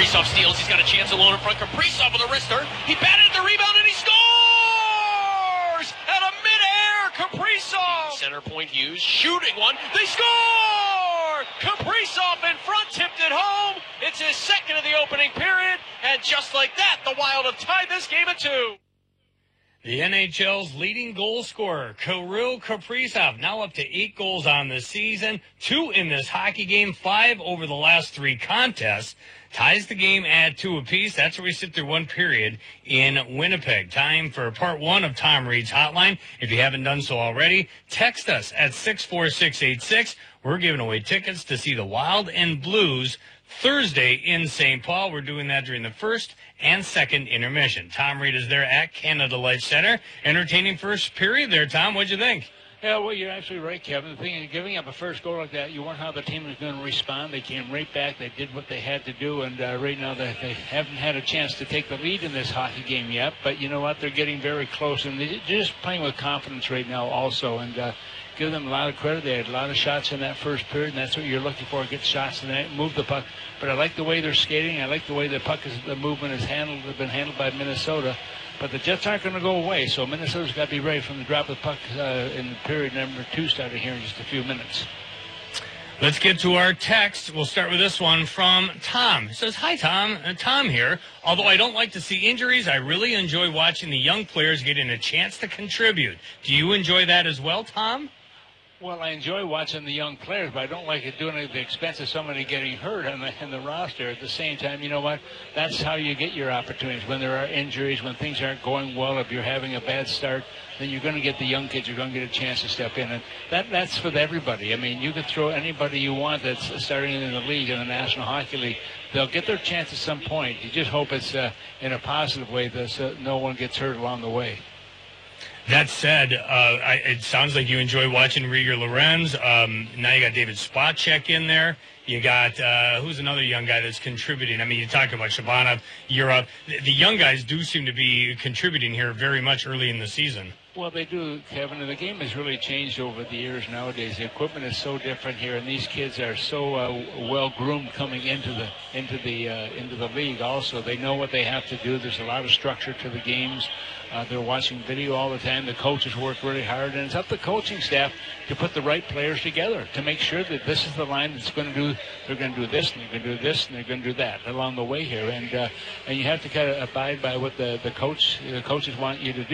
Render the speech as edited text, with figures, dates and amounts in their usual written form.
Kaprizov steals. He's got a chance alone in front. Kaprizov with a wrister. He batted the rebound and he scores! Out of midair, Kaprizov! Center point Hughes shooting one. They score! Kaprizov in front, tipped it home. It's his second of the opening period. And just like that, the Wild have tied this game at 2. The NHL's leading goal scorer, Kirill Kaprizov, now up to 8 goals on the season, 2 in this hockey game, 5 over the last 3 contests, ties the game at 2 apiece. That's where we sit through one period in Winnipeg. Time for part 1 of Tom Reed's Hotline. If you haven't done so already, text us at 64686. We're giving away tickets to see the Wild and Blues Thursday in St. Paul. We're doing that during the first and second intermission. Tom Reed is there at Canada Life Center. Entertaining first period there, Tom. What'd you think? Yeah, well, you're absolutely right, Kevin. The thing is, giving up a first goal like that, you wonder how the team is going to respond. They came right back. They did what they had to do, and right now they haven't had a chance to take the lead in this hockey game yet. But you know what? They're getting very close, and they're just playing with confidence right now also. And give them a lot of credit. They had a lot of shots in that first period, and that's what you're looking for, get shots in that, move the puck. But I like the way they're skating. I like the way the movement is handled. They've been handled by Minnesota. But the Jets aren't going to go away, so Minnesota's got to be ready from the drop of the puck in the period number 2 starting here in just a few minutes. Let's get to our text. We'll start with this one from Tom. It says, "Hi, Tom. Tom here. Although I don't like to see injuries, I really enjoy watching the young players getting a chance to contribute. Do you enjoy that as well, Tom?" Well, I enjoy watching the young players, but I don't like it doing it at the expense of somebody getting hurt in the roster. At the same time, you know what? That's how you get your opportunities. When there are injuries, when things aren't going well, if you're having a bad start, then you're going to get the young kids. You're going to get a chance to step in. And that's for everybody. I mean, you could throw anybody you want that's starting in the league, in the National Hockey League. They'll get their chance at some point. You just hope it's in a positive way that no one gets hurt along the way. That said, it sounds like you enjoy watching Rieger Lorenz. Now you got David Spacek in there. You got, who's another young guy that's contributing? I mean, you talk about Shabanov, Europe. The young guys do seem to be contributing here very much early in the season. Well, they do, Kevin, and the game has really changed over the years nowadays. The equipment is so different here, and these kids are so well groomed coming into the league. Also, they know what they have to do. There's a lot of structure to the games. They're watching video all the time. The coaches work really hard, and it's up to the coaching staff to put the right players together to make sure that this is the line that's going to do. They're going to do this, and they're going to do this, and they're going to do that along the way here. And you have to kind of abide by what the coaches want you to do.